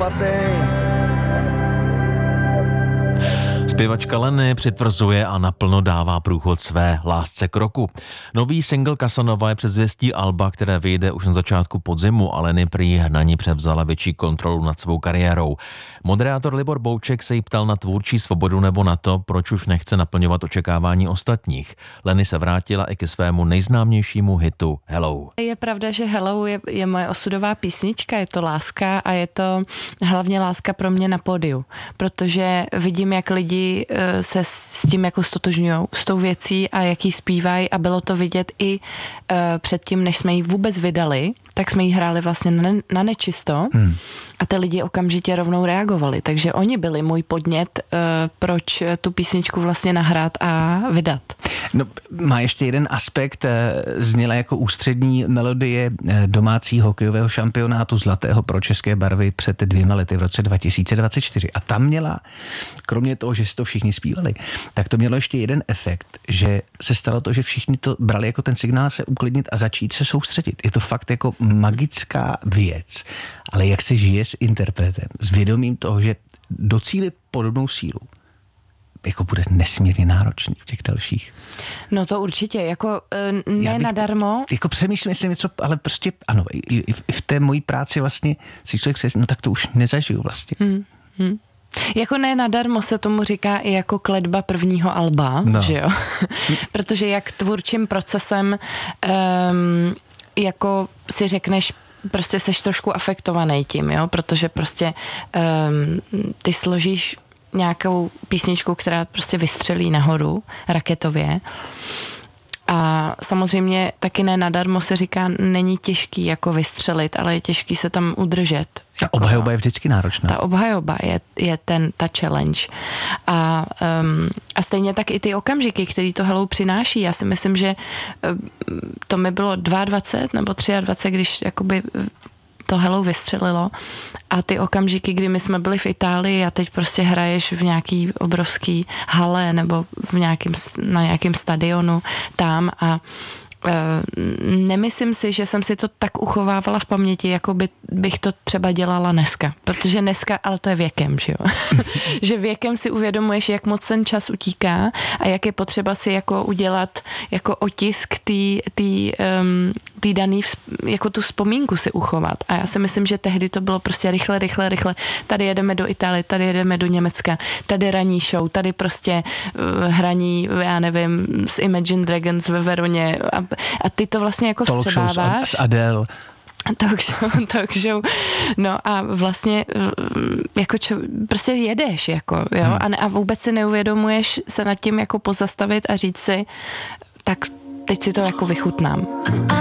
zlatý. Zpěvačka Lenny přitvrzuje a naplno dává průchod své lásce k roku. Nový single Casanova je předzvěstí alba, které vyjde už na začátku podzimu, a Lenny prý na ní převzala větší kontrolu nad svou kariérou. Moderátor Libor Bouček se jí ptal na tvůrčí svobodu nebo na to, proč už nechce naplňovat očekávání ostatních. Lenny se vrátila i ke svému nejznámějšímu hitu Hello. Je pravda, že Hello je moje osudová písnička, je to láska a je to hlavně láska pro mě na pódiu, protože vidím, jak lidi se s tím jako stotožňujou, s tou věcí a jak jí zpívají, a bylo to vidět i předtím, než jsme ji vůbec vydali, tak jsme ji hráli vlastně na nečisto a ty lidi okamžitě rovnou reagovali, takže oni byli můj podnět, proč tu písničku vlastně nahrát a vydat. No, má ještě jeden aspekt, zněla jako ústřední melodie domácí hokejového šampionátu zlatého pro české barvy před 2 lety v roce 2024. A tam měla, kromě toho, že si to všichni zpívali, tak to mělo ještě jeden efekt, že se stalo to, že všichni to brali jako ten signál se uklidnit a začít se soustředit. Je to fakt jako magická věc, ale jak se žije s interpretem, s vědomím toho, že docílit podobnou sílu jako bude nesmírně náročný v těch dalších. No to určitě, jako ne nadarmo. Jako přemýšlím, jestli něco, ale prostě ano, i v té mojí práci vlastně si člověk se, no tak to už nezažiju vlastně. Jako ne nadarmo se tomu říká i jako kletba prvního alba, že jo? Protože jak tvůrčím procesem jako si řekneš, prostě seš trošku afektovaný tím, jo? Protože prostě ty složíš nějakou písničku, která prostě vystřelí nahoru raketově. A samozřejmě taky ne nadarmo se říká, není těžký jako vystřelit, ale je těžký se tam udržet. Ta obhajoba je vždycky náročná. Ta obhajoba je ta challenge. A stejně tak i ty okamžiky, který to Hello přináší. Já si myslím, že to mi bylo 22 nebo 23, když jakoby to Hello vystřelilo, a ty okamžiky, kdy my jsme byli v Itálii a teď prostě hraješ v nějaký obrovský hale nebo na nějakém stadionu tam, a nemyslím si, že jsem si to tak uchovávala v paměti, jako bych to třeba dělala dneska. Protože dneska, ale to je věkem, že jo? Že věkem si uvědomuješ, jak moc ten čas utíká a jak je potřeba si jako udělat jako otisk tý daný, jako tu vzpomínku si uchovat. A já si myslím, že tehdy to bylo prostě rychle. Tady jedeme do Itálie, tady jedeme do Německa, tady ranní show, tady prostě hraní, já nevím, s Imagine Dragons ve Veroně, a ty to vlastně jako vstřebáváš. S Adele. Talk show. No a vlastně jako prostě jedeš, jako, jo, a vůbec si neuvědomuješ se nad tím jako pozastavit a říct si, tak teď si to jako vychutnám.